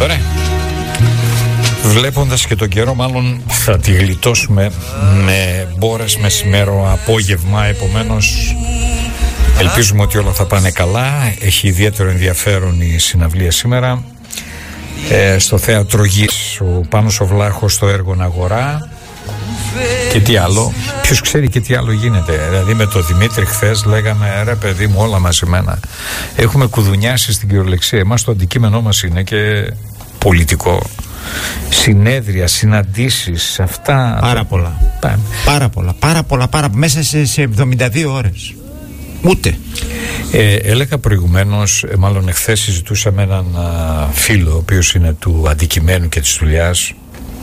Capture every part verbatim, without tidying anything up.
Ωραία. Βλέποντας και τον καιρό, μάλλον θα τη γλιτώσουμε με μπόρες μεσημέρο απόγευμα. Επομένως ελπίζουμε ότι όλα θα πάνε καλά. Έχει ιδιαίτερο ενδιαφέρον η συναυλία σήμερα ε, στο Θέατρο Γης, ο Πάνος ο Βλάχος στο έργο Αγορά. Και τι άλλο, ποιος ξέρει και τι άλλο γίνεται. Δηλαδή με τον Δημήτρη χθες λέγαμε, ρε παιδί μου, όλα μαζεμένα. Έχουμε κουδουνιάσει στην κυριολεξία. Εμάς το αντικείμενό μας είναι και πολιτικό. Συνέδρια, συναντήσεις, αυτά. Πάρα πολλά. Πάρα, πάρα πολλά, πάρα πολλά, πάρα μέσα σε, σε εβδομήντα δύο ώρες. Ούτε. Ε, έλεγα προηγουμένως, ε, μάλλον εχθές συζητούσα με έναν α, φίλο, ο οποίος είναι του αντικειμένου και της δουλειάς,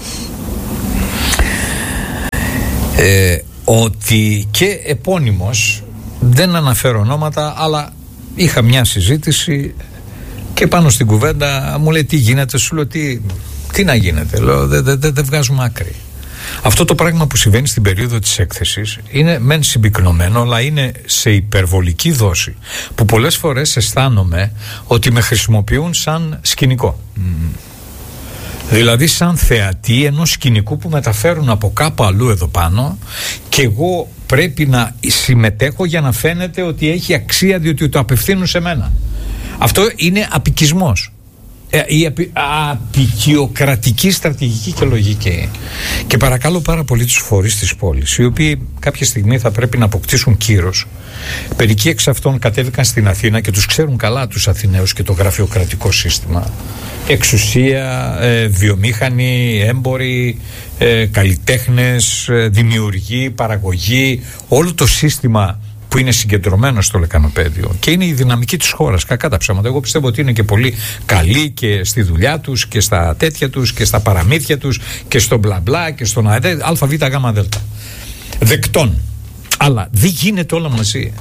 ε, ότι και επώνυμος, δεν αναφέρω ονόματα, αλλά είχα μια συζήτηση και πάνω στην κουβέντα μου λέει τι γίνεται, σου λέω τι, τι να γίνεται, λέω δεν δε, δε, δε βγάζουμε άκρη. Αυτό το πράγμα που συμβαίνει στην περίοδο της έκθεσης είναι μεν συμπυκνωμένο, αλλά είναι σε υπερβολική δόση που πολλές φορές αισθάνομαι ότι με χρησιμοποιούν σαν σκηνικό. Mm. Δηλαδή σαν θεατή ενός σκηνικού που μεταφέρουν από κάπου αλλού εδώ πάνω και εγώ πρέπει να συμμετέχω για να φαίνεται ότι έχει αξία διότι το απευθύνουν σε μένα. Αυτό είναι απικισμός. Η απει, απικιοκρατική στρατηγική και λογική. Και παρακαλώ πάρα πολύ τους φορείς της πόλης, οι οποίοι κάποια στιγμή θα πρέπει να αποκτήσουν κύρος. Μερικοί εξ αυτών κατέβηκαν στην Αθήνα και τους ξέρουν καλά τους Αθηναίους και το γραφειοκρατικό σύστημα. Εξουσία, ε, βιομήχανοι, έμποροι, ε, καλλιτέχνες, ε, δημιουργοί, παραγωγή, όλο το σύστημα που είναι συγκεντρωμένο στο Λεκανοπαίδιο και είναι η δυναμική της χώρας, κακά τα ψέματα. Εγώ πιστεύω ότι είναι και πολύ καλοί και στη δουλειά τους και στα τέτοια τους και στα παραμύθια τους και στο μπλα μπλα και στον ΑΕΔ, ΑΒ, γ, δ. Δεκτών. Αλλά δεν γίνεται όλα μαζί.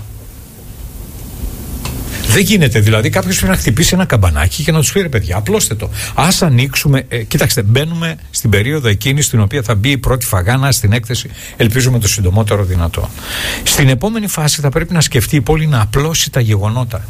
Δεν γίνεται, δηλαδή κάποιος πρέπει να χτυπήσει ένα καμπανάκι και να τους πει ρε παιδιά, απλώστε το. Ας ανοίξουμε. Ε, κοιτάξτε, μπαίνουμε στην περίοδο εκείνη στην οποία θα μπει η πρώτη φαγάνα στην έκθεση, ελπίζουμε το συντομότερο δυνατό. Στην επόμενη φάση θα πρέπει να σκεφτεί η πόλη να απλώσει τα γεγονότα.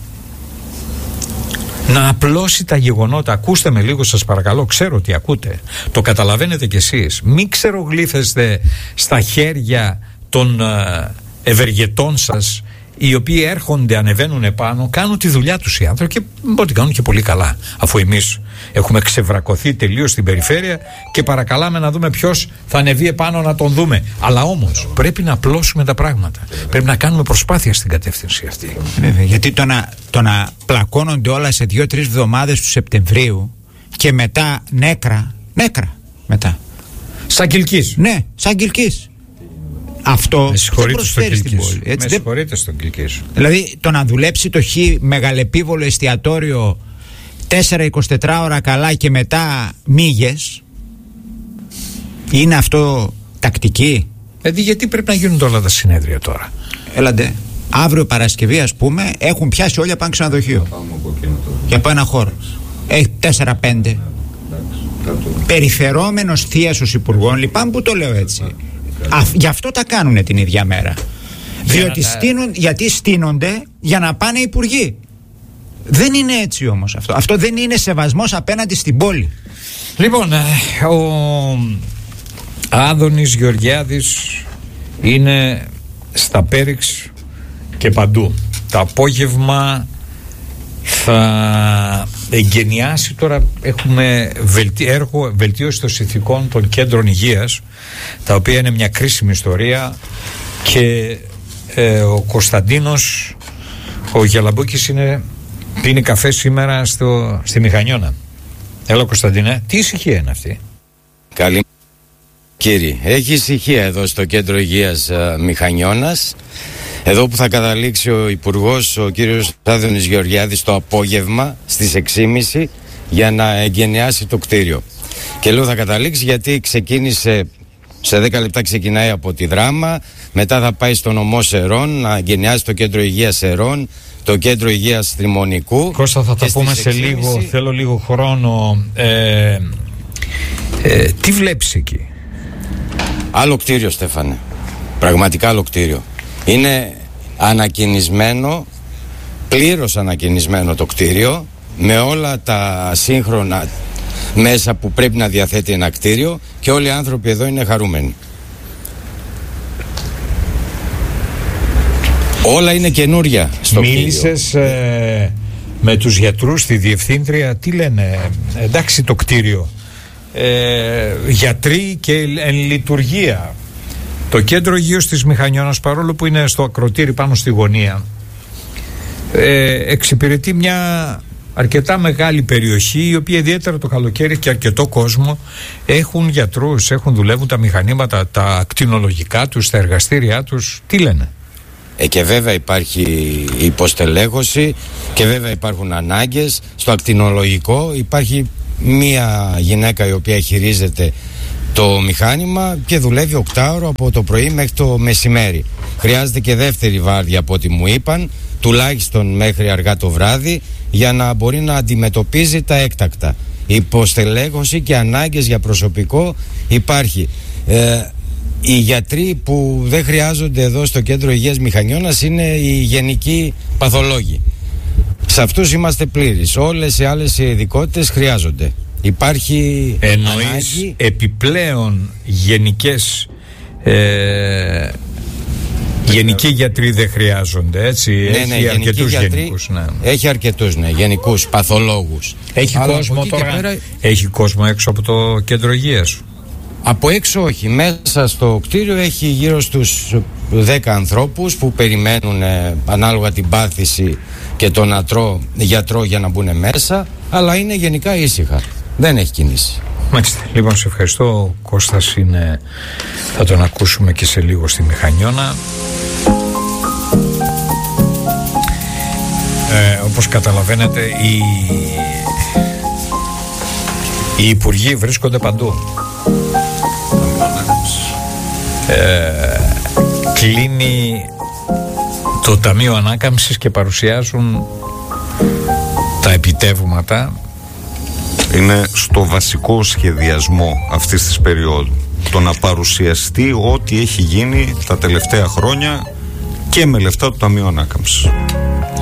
Να απλώσει τα γεγονότα. Ακούστε με λίγο, σας παρακαλώ. Ξέρω ότι ακούτε. Το καταλαβαίνετε κι εσείς. Μην ξερογλύφεστε στα χέρια των ε, ευεργετών σας, οι οποίοι έρχονται, ανεβαίνουν επάνω, κάνουν τη δουλειά τους οι άνθρωποι και μπορεί να κάνουν και πολύ καλά. Αφού εμείς έχουμε ξεβρακωθεί τελείως στην περιφέρεια και παρακαλάμε να δούμε ποιος θα ανεβεί επάνω να τον δούμε. Αλλά όμως πρέπει να απλώσουμε τα πράγματα. Πρέπει να κάνουμε προσπάθεια στην κατεύθυνση αυτή. Βέβαια, γιατί το να, το να πλακώνονται όλα σε δύο-τρεις εβδομάδες του Σεπτεμβρίου και μετά νέκρα, νέκρα μετά. Σαν Κιλκής. Ναι, σαν Κιλκής. Αυτό δεν προσφέρει στην πόλη. Έτσι, με συγχωρείτε στον Κιλκής. Δηλαδή το να δουλέψει το χ μεγαλεπίβολο εστιατόριο τέσσερα εικοσιτέσσερις ώρα καλά και μετά μύγες, είναι αυτό τακτική? Δηλαδή γιατί πρέπει να γίνονται όλα τα συνέδρια τώρα? Έλαντε, αύριο Παρασκευή ας πούμε έχουν πιάσει όλοι από ένα ξενοδοχείο για από ένα χώρο. Έχει τέσσερα πέντε περιφερόμενος θείασος υπουργών. Λυπάμαι που το λέω έτσι. Α, γι' αυτό τα κάνουν την ίδια μέρα. Διότι στείνουν, γιατί στείνονται για να πάνε υπουργοί. Δεν είναι έτσι όμως αυτό. Αυτό δεν είναι σεβασμός απέναντι στην πόλη. Λοιπόν, ο Άδωνης Γεωργιάδης είναι στα Πέριξ και παντού. Το απόγευμα θα εγκαινιάσει, τώρα έχουμε βελτι... έργο βελτίωση των συνθηκών των κέντρων υγείας, τα οποία είναι μια κρίσιμη ιστορία και ε, ο Κωνσταντίνος ο Γιαλαμπούκης είναι, πίνει καφέ σήμερα στο, στη Μηχανιώνα. Έλα Κωνσταντίνε, τι ησυχία είναι αυτή? Καλή κύριε, έχει ησυχία εδώ στο κέντρο υγείας uh, Μηχανιώνας, εδώ που θα καταλήξει ο Υπουργός, ο κύριος Άδωνης Γεωργιάδης, το απόγευμα στις έξι και μισή για να εγκαινιάσει το κτίριο. Και λέω θα καταλήξει γιατί ξεκίνησε, σε δέκα λεπτά ξεκινάει από τη Δράμα, μετά θα πάει στο νομό Σερών να εγκαινιάσει το κέντρο υγείας Σερών, το κέντρο υγείας Τριμονικού. Κώστα, θα τα πούμε σε λίγο, θέλω λίγο χρόνο. ε, ε, Τι βλέπεις εκεί? Άλλο κτίριο, Στέφανε, πραγματικά άλλο κτίριο. Είναι ανακαινισμένο, πλήρως ανακαινισμένο το κτίριο, με όλα τα σύγχρονα μέσα που πρέπει να διαθέτει ένα κτίριο και όλοι οι άνθρωποι εδώ είναι χαρούμενοι. Όλα είναι καινούρια στο κτίριο. Μίλησες ε, με τους γιατρούς, τη διευθύντρια, τι λένε? Εντάξει, το κτίριο, ε, γιατροί και εν λειτουργία. Το κέντρο υγείας της Μηχανιώνας, παρόλο που είναι στο ακροτήρι πάνω στη γωνία, ε, εξυπηρετεί μια αρκετά μεγάλη περιοχή, η οποία ιδιαίτερα το καλοκαίρι και αρκετό κόσμο έχουν γιατρούς, έχουν, δουλεύουν τα μηχανήματα, τα κτηνολογικά τους, τα εργαστήριά τους. Τι λένε? Ε, και βέβαια υπάρχει υποστελέχωση και βέβαια υπάρχουν ανάγκες. Στο ακτινολογικό υπάρχει μία γυναίκα η οποία χειρίζεται το μηχάνημα και δουλεύει οκτάωρο από το πρωί μέχρι το μεσημέρι. Χρειάζεται και δεύτερη βάρδια από ό,τι μου είπαν, τουλάχιστον μέχρι αργά το βράδυ, για να μπορεί να αντιμετωπίζει τα έκτακτα. Υποστελέχωση και ανάγκες για προσωπικό υπάρχει. Ε, οι γιατροί που δεν χρειάζονται εδώ στο κέντρο υγείας Μηχανιώνας είναι οι γενικοί παθολόγοι. Σε αυτούς είμαστε πλήρεις. Όλες οι άλλες ειδικότητες χρειάζονται. Υπάρχει Εννοείς ανάγκη... επιπλέον γενικές ε, γενικοί γιατροί δεν χρειάζονται, έτσι? Ναι, έχει ναι, αρκετούς γιατροί, γενικούς, ναι. Έχει αρκετούς, ναι, γενικούς παθολόγους. Έχει Αλλά κόσμο τώρα, πέρα... έχει κόσμο έξω από το κέντρο υγείας? Από έξω όχι. Μέσα στο κτίριο έχει γύρω στους δέκα ανθρώπους που περιμένουν ε, ανάλογα την πάθηση και τον ατρό, γιατρό για να μπουν μέσα, αλλά είναι γενικά ήσυχα. Δεν έχει κίνηση. Μάλιστα. Λοιπόν, σε ευχαριστώ. Ο Κώστας είναι, θα τον ακούσουμε και σε λίγο στη Μηχανιώνα. Ε, όπως καταλαβαίνετε, οι, οι υπουργοί βρίσκονται παντού. Ε, κλείνει το Ταμείο Ανάκαμψης και παρουσιάζουν τα επιτεύγματα. Είναι στο βασικό σχεδιασμό αυτής της περίοδου το να παρουσιαστεί ό,τι έχει γίνει τα τελευταία χρόνια και με λεφτά του Ταμείου Ανάκαμψης.